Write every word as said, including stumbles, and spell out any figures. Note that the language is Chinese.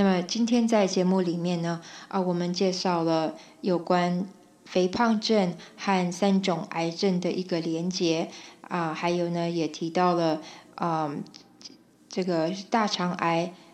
那么今天在节目里面呢，啊，我们介绍了有关肥胖症和三种癌症的一个连结啊，还有呢也提到了啊这个大肠癌